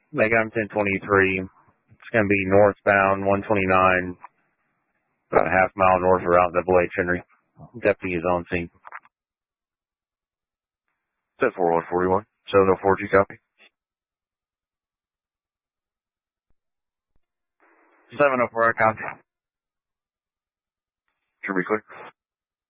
Megan 1023. It's going to be northbound 129, about a half mile north of Route Double H Henry. Deputy is on scene. Set 4141. 704, G copy. 704, I copy. Should be clear.